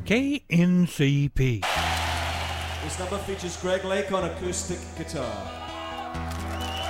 KNCP. This number features Greg Lake on acoustic guitar.